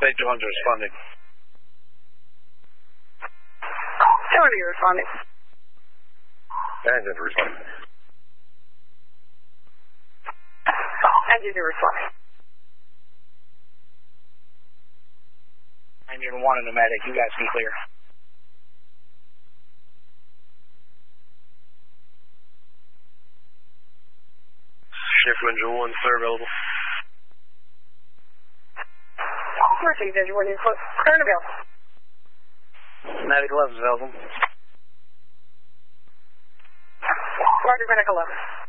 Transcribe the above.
State 200 responding. 200 responding. Engine responding. Engine responding. Engine 1 and the medic, you guys can clear. Shift Engine 1, clear available. Mercy, Engine 1, you're close. Clear and available. Medic 11 is available. Roger, medic 11.